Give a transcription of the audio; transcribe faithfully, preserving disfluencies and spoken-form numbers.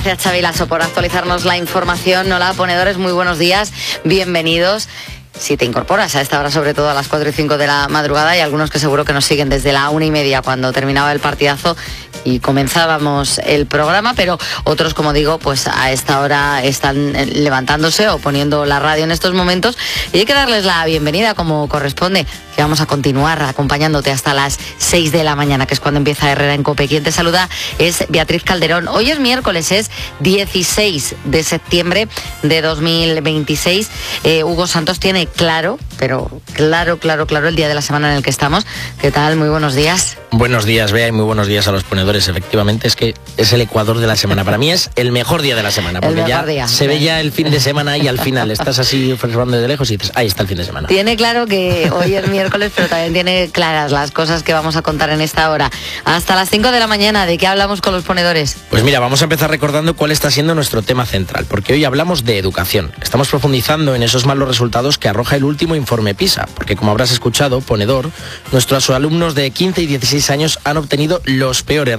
Gracias, Xavi Lasso, por actualizarnos la información. Hola, ponedores, muy buenos días, bienvenidos. Si te incorporas a esta hora, sobre todo a las cuatro y cinco de la madrugada, hay algunos que seguro que nos siguen desde la una y media cuando terminaba el partidazo y comenzábamos el programa, pero otros, como digo, pues a esta hora están levantándose o poniendo la radio en estos momentos, y hay que darles la bienvenida como corresponde, que vamos a continuar acompañándote hasta las seis de la mañana, que es cuando empieza Herrera en COPE. Quien te saluda es Beatriz Calderón. Hoy es miércoles, es dieciséis de septiembre de dos mil veintiséis. Eh, Hugo Santos tiene claro, pero claro, claro, claro el día de la semana en el que estamos. ¿Qué tal? Muy buenos días. Buenos días, Bea, y muy buenos días a los ponedores. Efectivamente, es que es el ecuador de la semana. Para mí es el mejor día de la semana, porque ya día. se ve ya el fin de semana y al final estás así observando de lejos y dices, ahí está el fin de semana. Tiene claro que hoy es miércoles, pero también tiene claras las cosas que vamos a contar en esta hora. Hasta las cinco de la mañana, ¿de qué hablamos con los ponedores? Pues mira, vamos a empezar recordando cuál está siendo nuestro tema central, porque hoy hablamos de educación. Estamos profundizando en esos malos resultados que arroja el último informe PISA, porque como habrás escuchado, ponedor, nuestros alumnos de quince y dieciséis años han obtenido los peores